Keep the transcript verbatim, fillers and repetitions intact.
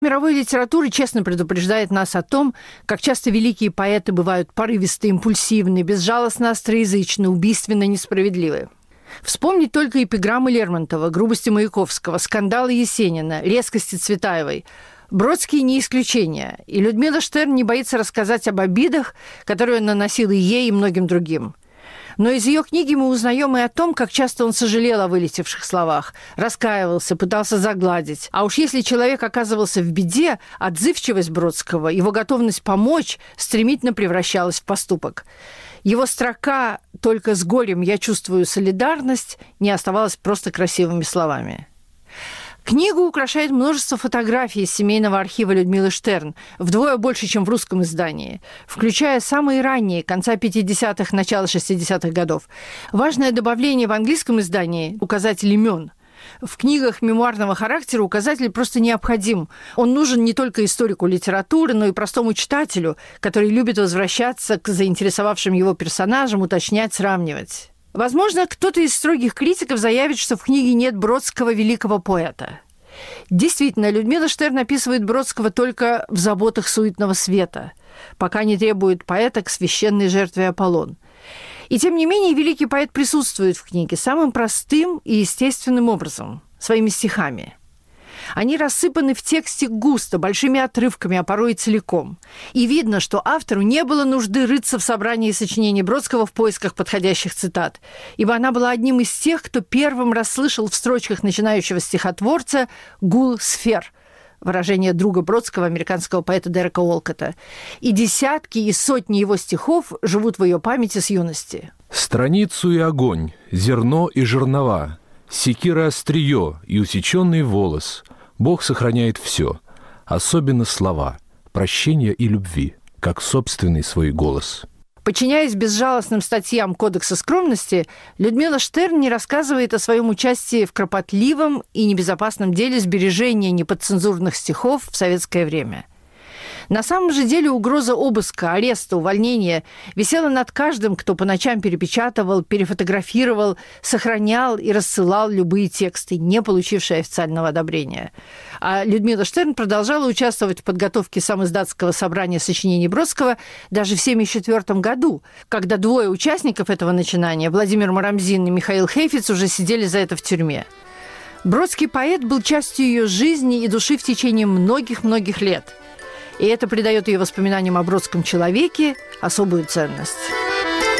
Мировой литература честно предупреждает нас о том, как часто великие поэты бывают порывисты, импульсивны, безжалостно остроязычны, убийственно несправедливы. Вспомнить только эпиграммы Лермонтова, грубости Маяковского, скандалы Есенина, резкости Цветаевой. Бродский не исключение, и Людмила Штерн не боится рассказать об обидах, которые он наносил и ей, и многим другим. Но из ее книги мы узнаем и о том, как часто он сожалел о вылетевших словах, раскаивался, пытался загладить. А уж если человек оказывался в беде, отзывчивость Бродского, его готовность помочь стремительно превращалась в поступок. Его строка «Только с горем я чувствую солидарность» не оставалась просто красивыми словами. Книгу украшает множество фотографий из семейного архива Людмилы Штерн, вдвое больше, чем в русском издании, включая самые ранние, конца пятидесятых, начала шестидесятых годов. Важное добавление в английском издании – указатель имен. В книгах мемуарного характера указатель просто необходим. Он нужен не только историку литературы, но и простому читателю, который любит возвращаться к заинтересовавшим его персонажам, уточнять, сравнивать. Возможно, кто-то из строгих критиков заявит, что в книге нет Бродского великого поэта. Действительно, Людмила Штерн описывает Бродского только в заботах суетного света, пока не требует поэта к священной жертве Аполлон. И тем не менее, великий поэт присутствует в книге самым простым и естественным образом – своими стихами. Они рассыпаны в тексте густо, большими отрывками, а порой и целиком. И видно, что автору не было нужды рыться в собрании сочинений Бродского в поисках подходящих цитат, ибо она была одним из тех, кто первым расслышал в строчках начинающего стихотворца «гул сфер», выражение друга Бродского, американского поэта Дерека Уолкотта. И десятки и сотни его стихов живут в ее памяти с юности. «Страницу и огонь, зерно и жернова, секира острие и усеченный волос. Бог сохраняет все, особенно слова, прощения и любви, как собственный свой голос». Подчиняясь безжалостным статьям Кодекса скромности, Людмила Штерн не рассказывает о своем участии в кропотливом и небезопасном деле сбережения неподцензурных стихов в советское время. На самом же деле угроза обыска, ареста, увольнения висела над каждым, кто по ночам перепечатывал, перефотографировал, сохранял и рассылал любые тексты, не получившие официального одобрения. А Людмила Штерн продолжала участвовать в подготовке самиздатского собрания сочинений Бродского даже в тысяча девятьсот семьдесят четвёртом году, когда двое участников этого начинания, Владимир Марамзин и Михаил Хейфиц, уже сидели за это в тюрьме. Бродский поэт был частью ее жизни и души в течение многих-многих лет. И это придает ее воспоминаниям о бродском человеке особую ценность.